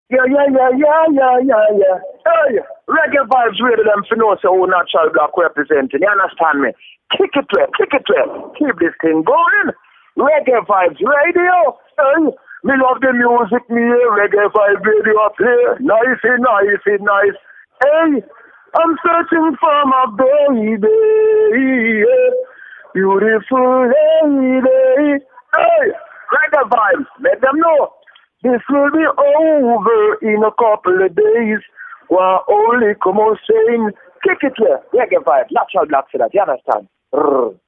Yeah, yeah, yeah, yeah, yeah, yeah, yeah. Hey, reggae vibes really them for know so who natural black representing. You understand me? Kick it to it, kick it to it. Keep this thing going. Reggae vibes radio. Hey, me love the music, me hear reggae vibe radio play. Nice, nice, nice. Hey, I'm searching for my baby. Yeah. Beautiful lady. Hey, reggae vibes. Let them know. This will be over in a couple of days. Well, only come on saying, kick it here. Reggae vibe, natural black for that, you understand?